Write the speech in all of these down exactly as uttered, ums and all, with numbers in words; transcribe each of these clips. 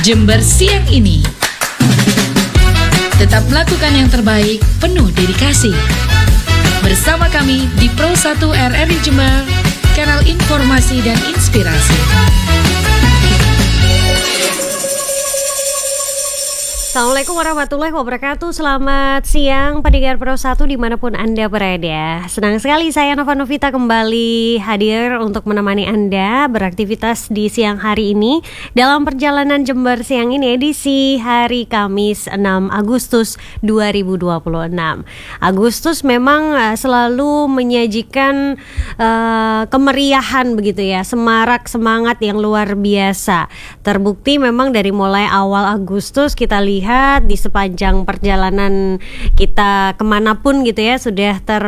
Jember siang ini. Tetap melakukan yang terbaik, penuh dedikasi. Bersama kami di Pro satu R R I Jember, kanal informasi dan inspirasi. Assalamualaikum warahmatullahi wabarakatuh. Selamat siang pendengar Pro satu dimanapun Anda berada. Senang sekali saya Nova Novita kembali hadir untuk menemani Anda beraktivitas di siang hari ini dalam perjalanan Jember siang ini, edisi hari Kamis enam Agustus dua ribu dua puluh enam. Agustus memang uh, selalu menyajikan uh, kemeriahan begitu ya, semarak semangat yang luar biasa. Terbukti memang dari mulai awal Agustus kita lihat di sepanjang perjalanan kita kemanapun gitu ya, sudah ter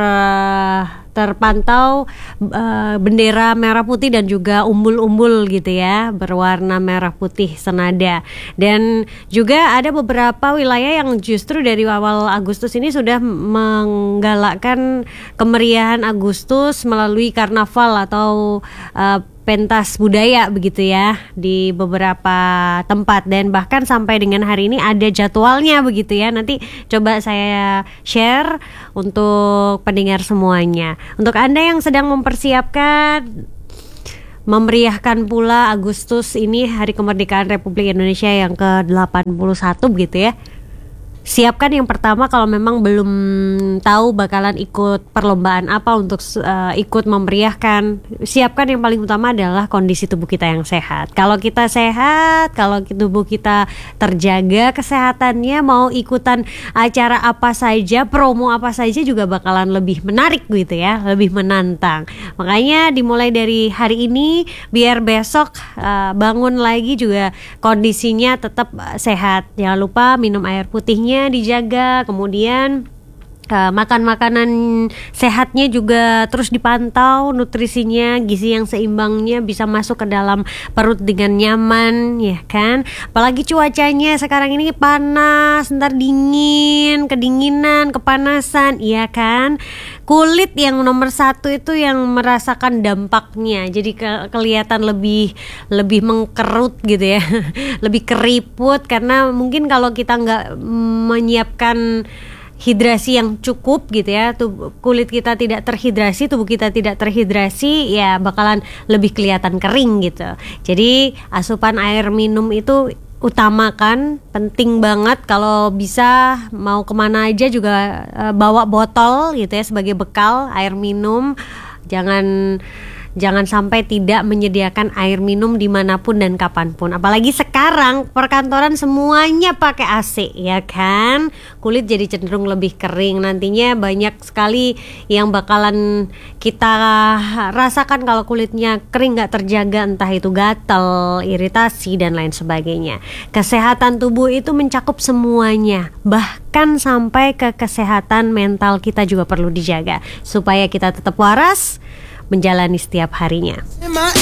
terpantau uh, bendera merah putih dan juga umbul-umbul gitu ya, berwarna merah putih senada. Dan juga ada beberapa wilayah yang justru dari awal Agustus ini sudah menggalakkan kemeriahan Agustus melalui karnaval atau uh, pentas budaya begitu ya di beberapa tempat, dan bahkan sampai dengan hari ini ada jadwalnya begitu ya. Nanti coba saya share untuk pendengar semuanya. Untuk Anda yang sedang mempersiapkan memeriahkan pula Agustus ini, Hari Kemerdekaan Republik Indonesia yang ke delapan puluh satu begitu ya. Siapkan yang pertama, kalau memang belum tahu bakalan ikut perlombaan apa untuk uh, ikut memeriahkan, siapkan yang paling utama adalah kondisi tubuh kita yang sehat. Kalau kita sehat, kalau tubuh kita terjaga kesehatannya, mau ikutan acara apa saja, promo apa saja juga bakalan lebih menarik gitu ya, lebih menantang. Makanya dimulai dari hari ini, biar besok uh, bangun lagi juga kondisinya tetap sehat. Jangan lupa minum air putihnya dijaga, kemudian uh, makan makanan sehatnya juga terus dipantau, nutrisinya, gizi yang seimbangnya bisa masuk ke dalam perut dengan nyaman, ya kan? Apalagi cuacanya sekarang ini panas, ntar dingin, kedinginan, kepanasan, iya kan? Kulit yang nomor satu itu yang merasakan dampaknya, jadi ke- kelihatan lebih lebih mengkerut gitu ya, lebih keriput, karena mungkin kalau kita nggak menyiapkan hidrasi yang cukup gitu ya, tubuh, kulit kita tidak terhidrasi, tubuh kita tidak terhidrasi, ya bakalan lebih kelihatan kering gitu. Jadi asupan air minum itu utamakan, penting banget. Kalau bisa mau kemana aja juga uh, bawa botol gitu ya sebagai bekal air minum. Jangan Jangan sampai tidak menyediakan air minum dimanapun dan kapanpun. Apalagi sekarang perkantoran semuanya pakai A C, ya kan? Kulit jadi cenderung lebih kering. Nantinya banyak sekali yang bakalan kita rasakan kalau kulitnya kering, gak terjaga, entah itu gatal, iritasi, dan lain sebagainya. Kesehatan tubuh itu mencakup semuanya, bahkan sampai ke kesehatan mental kita juga perlu dijaga supaya kita tetap waras menjalani setiap harinya.